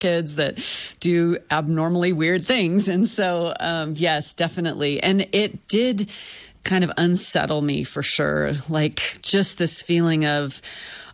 kids that do abnormally weird things. And so, yes, definitely. And it did kind of unsettle me for sure. Like just this feeling of,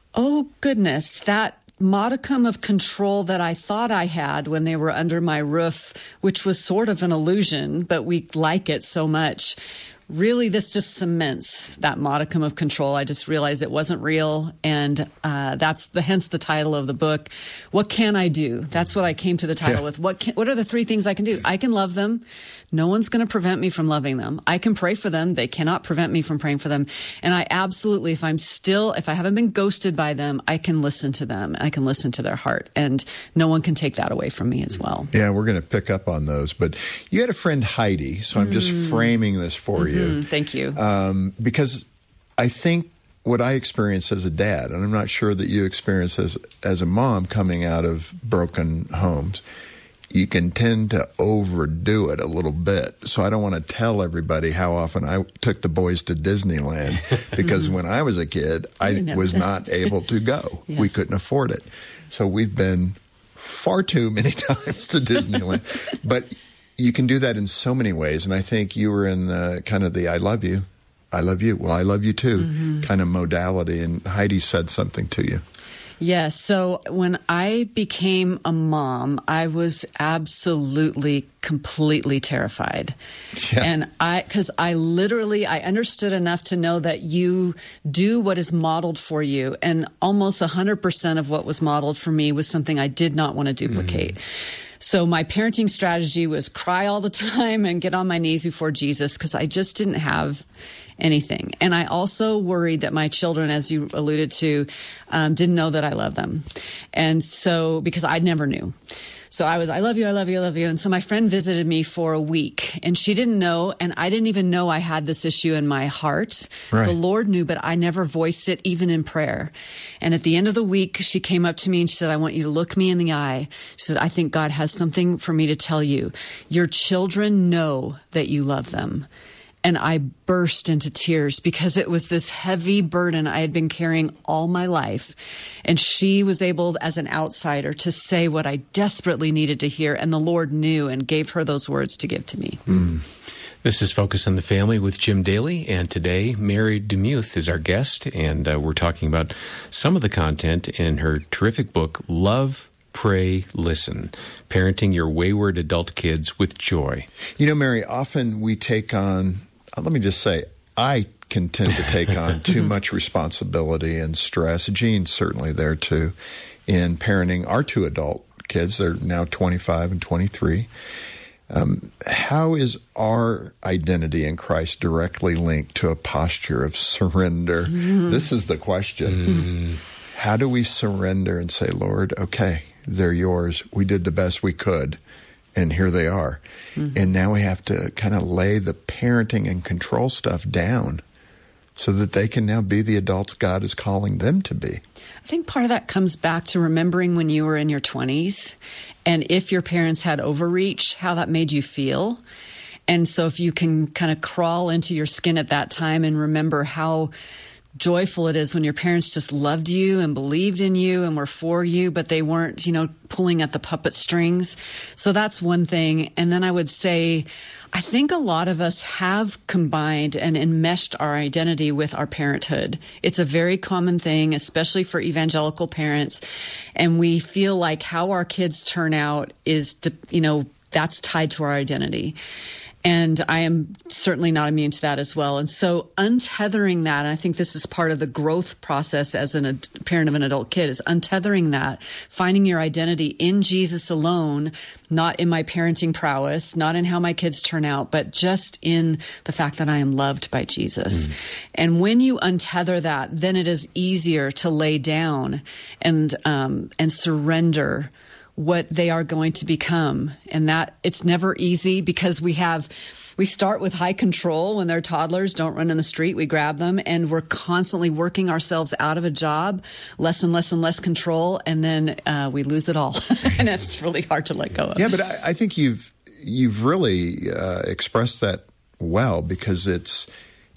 oh goodness, that modicum of control that I thought I had when they were under my roof, which was sort of an illusion, but we like it so much. Really, this just cements that modicum of control. I just realized it wasn't real, and hence the title of the book. What can I do? That's what I came to the title with. What are the three things I can do? I can love them. No one's going to prevent me from loving them. I can pray for them. They cannot prevent me from praying for them. And I absolutely, if I haven't been ghosted by them, I can listen to them. I can listen to their heart, and no one can take that away from me as well. Yeah, we're going to pick up on those. But you had a friend, Heidi, so I'm just framing this for you. Thank you. Because I think what I experienced as a dad, and I'm not sure that you experienced as a mom coming out of broken homes, you can tend to overdo it a little bit. So I don't want to tell everybody how often I took the boys to Disneyland because when I was a kid, I was not able to go. Yes. We couldn't afford it. So we've been far too many times to Disneyland. But you can do that in so many ways. And I think you were in kind of the I love you, well, I love you too kind of modality. And Heidi said something to you. Yes. So when I became a mom, I was absolutely, completely terrified. Yeah. And because I understood enough to know that you do what is modeled for you. And almost 100% of what was modeled for me was something I did not want to duplicate. So my parenting strategy was cry all the time and get on my knees before Jesus because I just didn't have anything. And I also worried that my children, as you alluded to, didn't know that I love them. And so, because I never knew. So I love you, I love you, I love you. And so my friend visited me for a week and she didn't know, and I didn't even know I had this issue in my heart. Right. The Lord knew, but I never voiced it even in prayer. And at the end of the week, she came up to me and she said, I want you to look me in the eye. She said, I think God has something for me to tell you. Your children know that you love them. And I burst into tears because it was this heavy burden I had been carrying all my life. And she was able, as an outsider, to say what I desperately needed to hear. And the Lord knew and gave her those words to give to me. This is Focus on the Family with Jim Daly. And today, Mary DeMuth is our guest. And we're talking about some of the content in her terrific book, Love, Pray, Listen, Parenting Your Wayward Adult Kids with Joy. You know, Mary, often we take on, let me just say, I can tend to take on too much responsibility and stress. Jean's certainly there too in parenting our two adult kids. They're now 25 and 23. How is our identity in Christ directly linked to a posture of surrender? This is the question. How do we surrender and say, Lord, okay, they're yours. We did the best we could. And here they are. And now we have to kind of lay the parenting and control stuff down so that they can now be the adults God is calling them to be. I think part of that comes back to remembering when you were in your 20s and if your parents had overreach, how that made you feel. And so if you can kind of crawl into your skin at that time and remember how joyful it is when your parents just loved you and believed in you and were for you, but they weren't, pulling at the puppet strings. So that's one thing. And then I would say, I think a lot of us have combined and enmeshed our identity with our parenthood. It's a very common thing, especially for evangelical parents. And we feel like how our kids turn out is, that's tied to our identity. And I am certainly not immune to that as well. And so untethering that, and I think this is part of the growth process as a parent of an adult kid, is untethering that, finding your identity in Jesus alone, not in my parenting prowess, not in how my kids turn out, but just in the fact that I am loved by Jesus. And when you untether that, then it is easier to lay down and surrender what they are going to become. And that it's never easy because we start with high control when they're toddlers, don't run in the street, we grab them, and we're constantly working ourselves out of a job, less and less and less control, and then we lose it all. And it's really hard to let go of. Yeah, but I think you've really expressed that well, because it's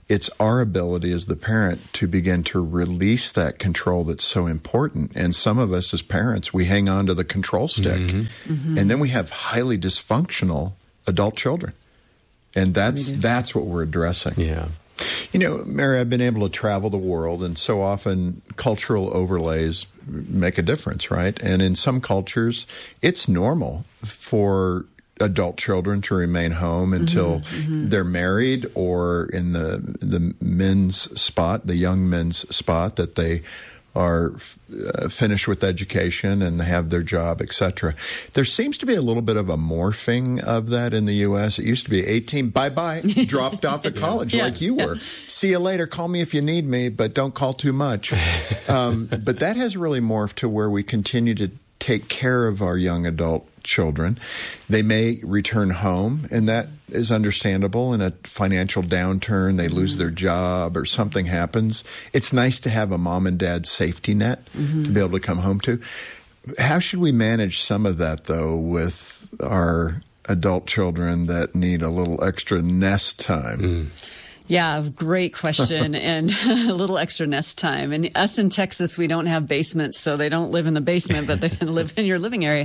It's our ability as the parent to begin to release that control that's so important. And some of us as parents, we hang on to the control stick. And then we have highly dysfunctional adult children. And that's what we're addressing. Yeah. You know, Mary, I've been able to travel the world, and so often cultural overlays make a difference, right? And in some cultures, it's normal for adult children to remain home until they're married, or in the men's spot, the young men's spot, that they are finished with education and have their job, etc. There seems to be a little bit of a morphing of that in the U.S. It used to be 18, bye-bye, dropped off at college like you were. See you later, call me if you need me, but don't call too much. But that has really morphed to where we continue to take care of our young adult children. They may return home, and that is understandable. In a financial downturn, they lose their job or something happens. It's nice to have a mom and dad safety net to be able to come home to. How should we manage some of that, though, with our adult children that need a little extra nest time? Yeah, great question, and a little extra nest time. And us in Texas, we don't have basements, so they don't live in the basement, but they live in your living area.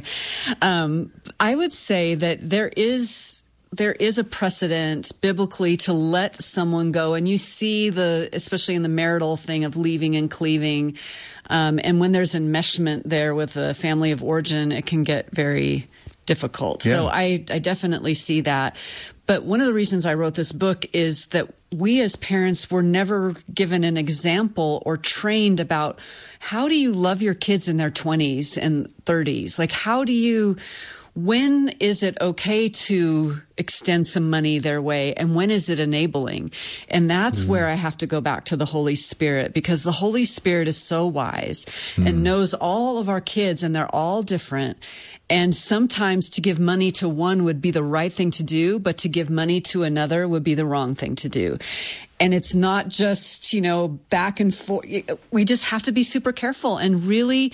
I would say that there is a precedent biblically to let someone go, and you see especially in the marital thing of leaving and cleaving, and when there's enmeshment there with a family of origin, it can get very difficult. Yeah. So I definitely see that. But one of the reasons I wrote this book is that we as parents were never given an example or trained about how do you love your kids in their 20s and 30s? Like, when is it okay to extend some money their way, and when is it enabling? And that's where I have to go back to the Holy Spirit, because the Holy Spirit is so wise and knows all of our kids, and they're all different. And sometimes to give money to one would be the right thing to do, but to give money to another would be the wrong thing to do. And it's not just, back and forth. We just have to be super careful and really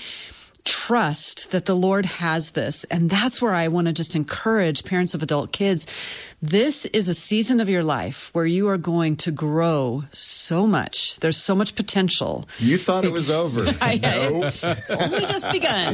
trust that the Lord has this. And that's where I want to just encourage parents of adult kids. This is a season of your life where you are going to grow so much. There's so much potential. You thought it was over. No. It's only just begun.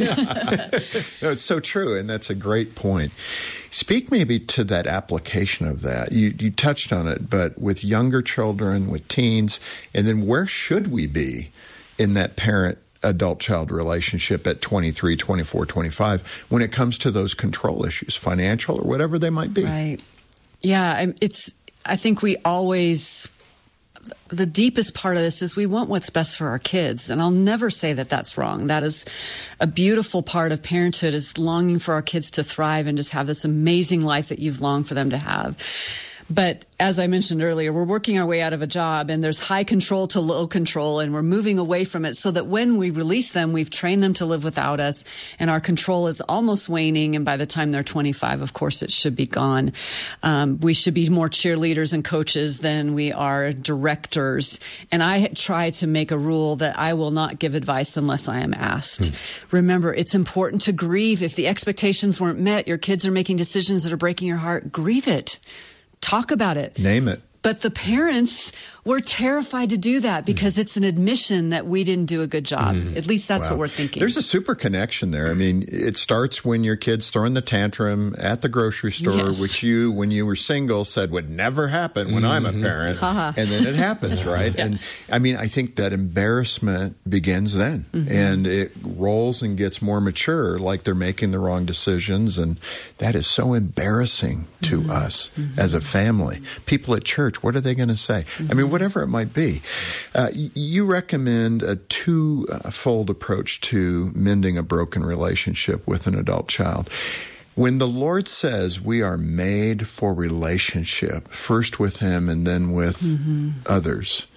No, it's so true. And that's a great point. Speak maybe to that application of that. You touched on it, but with younger children, with teens, and then where should we be in that parent-adult-child relationship at 23, 24, 25 when it comes to those control issues, financial or whatever they might be? Right. Yeah, I think we always, the deepest part of this is we want what's best for our kids. And I'll never say that that's wrong. That is a beautiful part of parenthood, is longing for our kids to thrive and just have this amazing life that you've longed for them to have. But as I mentioned earlier, we're working our way out of a job, and there's high control to low control, and we're moving away from it so that when we release them, we've trained them to live without us, and our control is almost waning. And by the time they're 25, of course, it should be gone. We should be more cheerleaders and coaches than we are directors. And I try to make a rule that I will not give advice unless I am asked. Remember, it's important to grieve. If the expectations weren't met, your kids are making decisions that are breaking your heart, grieve it. Talk about it. Name it. But the parents were terrified to do that because it's an admission that we didn't do a good job. At least that's what we're thinking. There's a super connection there. I mean, it starts when your kid's throwing the tantrum at the grocery store, which you, when you were single, said would never happen when I'm a parent. And then it happens, right? And I mean, I think that embarrassment begins then. And it rolls and gets more mature, like they're making the wrong decisions. And that is so embarrassing to us as a family. People at church, what are they going to say? I mean, whatever it might be. You recommend a two-fold approach to mending a broken relationship with an adult child. When the Lord says we are made for relationship, first with Him and then with others,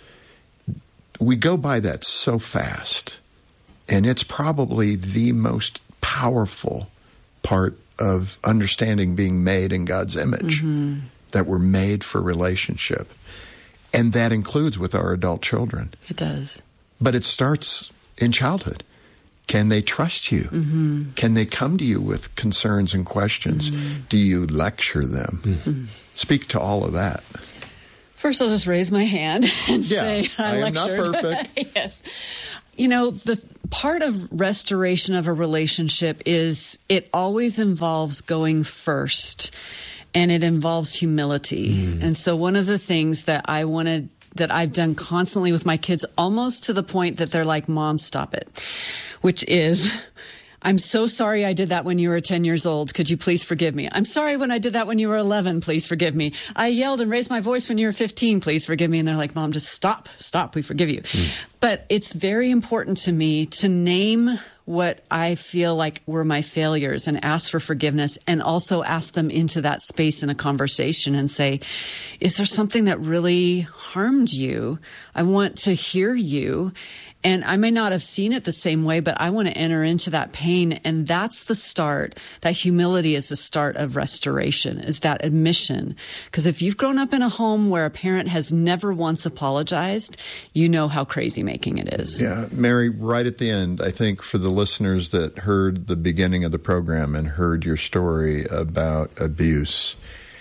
we go by that so fast. And it's probably the most powerful part of understanding being made in God's image, that we're made for relationship. And that includes with our adult children. It does. But it starts in childhood. Can they trust you? Can they come to you with concerns and questions? Do you lecture them? Speak to all of that. First, I'll just raise my hand and say I am not perfect. Yes. You know, the part of restoration of a relationship is it always involves going first, and it involves humility. And so one of the things that I've done constantly with my kids, almost to the point that they're like, Mom, stop it, which is, I'm so sorry I did that when you were 10 years old. Could you please forgive me? I'm sorry when I did that when you were 11. Please forgive me. I yelled and raised my voice when you were 15. Please forgive me. And they're like, Mom, just stop. We forgive you. But it's very important to me to name what I feel like were my failures and ask for forgiveness, and also ask them into that space in a conversation and say, is there something that really harmed you? I want to hear you. And I may not have seen it the same way, but I want to enter into that pain. And that's the start. That humility is the start of restoration, is that admission. Because if you've grown up in a home where a parent has never once apologized, you know how crazy making it is. Yeah, Mary, right at the end, I think for the listeners that heard the beginning of the program and heard your story about abuse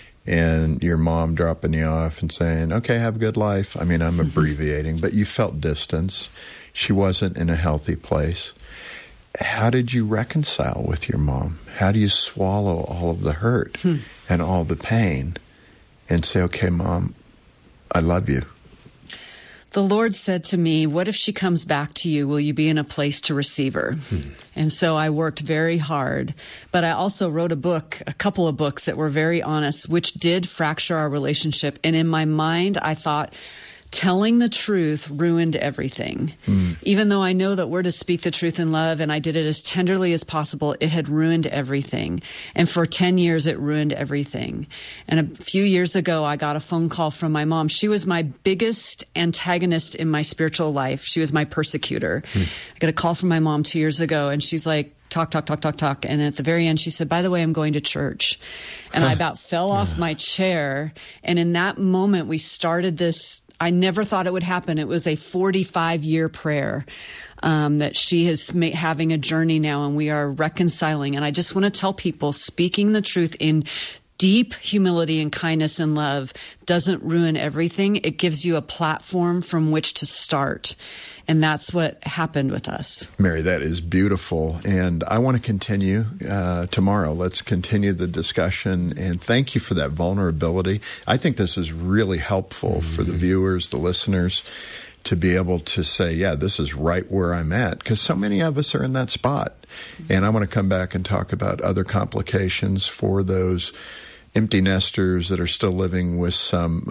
and your mom dropping you off and saying, okay, have a good life. I mean, I'm abbreviating, but you felt distance. She wasn't in a healthy place. How did you reconcile with your mom? How do you swallow all of the hurt and all the pain and say, okay, Mom, I love you? The Lord said to me, what if she comes back to you? Will you be in a place to receive her? And so I worked very hard, but I also wrote a couple of books that were very honest, which did fracture our relationship. And in my mind, I thought, telling the truth ruined everything. Even though I know that we're to speak the truth in love, and I did it as tenderly as possible, it had ruined everything. And for 10 years, it ruined everything. And a few years ago, I got a phone call from my mom. She was my biggest antagonist in my spiritual life. She was my persecutor. I got a call from my mom 2 years ago, and she's like, talk. And at the very end, she said, by the way, I'm going to church. And I about fell off my chair. And in that moment, we started this. I never thought it would happen. It was a 45-year prayer that she is having a journey now, and we are reconciling. And I just want to tell people, speaking the truth in deep humility and kindness and love doesn't ruin everything. It gives you a platform from which to start. And that's what happened with us. Mary, that is beautiful. And I want to continue tomorrow. Let's continue the discussion. And thank you for that vulnerability. I think this is really helpful for the viewers, the listeners, to be able to say, yeah, this is right where I'm at. Because so many of us are in that spot. And I want to come back and talk about other complications for those empty nesters that are still living with some,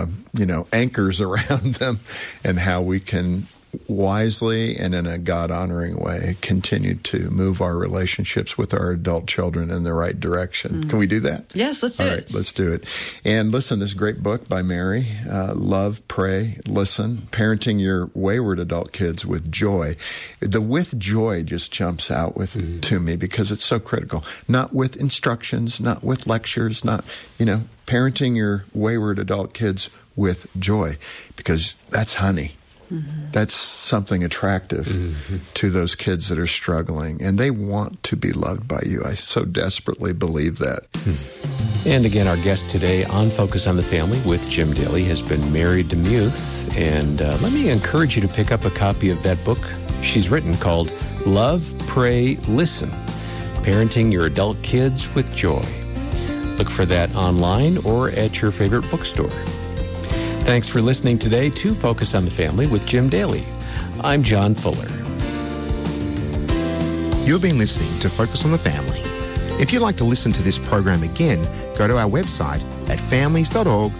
anchors around them, and how we can wisely and in a God-honoring way continue to move our relationships with our adult children in the right direction. Can we do that? Yes, let's do it. All right, let's do it. And listen, this great book by Mary, Love, Pray, Listen, Parenting Your Wayward Adult Kids with Joy. The with joy just jumps out to me because it's so critical. Not with instructions, not with lectures, not, parenting your wayward adult kids with joy, because that's honey. That's something attractive to those kids that are struggling, and they want to be loved by you. I so desperately believe that. And again, our guest today on Focus on the Family with Jim Daly has been Mary DeMuth. And let me encourage you to pick up a copy of that book she's written called Love, Pray, Listen, Parenting Your Adult Kids with Joy. Look for that online or at your favorite bookstore. Thanks for listening today to Focus on the Family with Jim Daly. I'm John Fuller. You've been listening to Focus on the Family. If you'd like to listen to this program again, go to our website at families.org.au.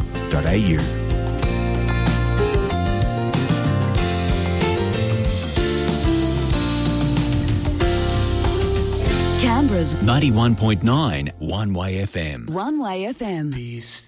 Canberra's 91.9 One Way FM. One Way FM. Peace.